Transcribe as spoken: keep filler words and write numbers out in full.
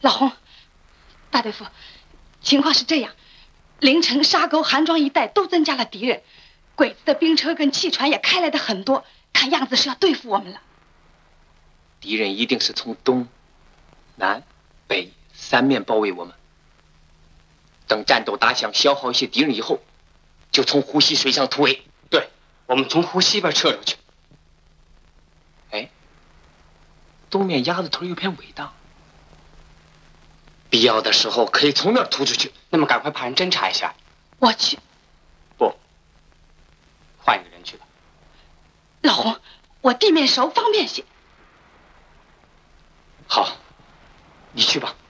老洪，大大夫，情况是这样：凌晨沙沟、韩庄一带都增加了敌人，鬼子的兵车跟汽船也开来的很多，看样子是要对付我们了。 敌人一定是从东、南、北三面包围我们。等战斗打响，消耗一些敌人以后，就从湖西水上突围。 对，我们从湖西边撤出去。 哎，东面鸭子头有片苇荡，必要的时候可以从那儿突出去。 那么赶快派人侦查一下。 我去。 不，换一个人去吧。 老洪，我地面熟，方便些。 好，你去吧。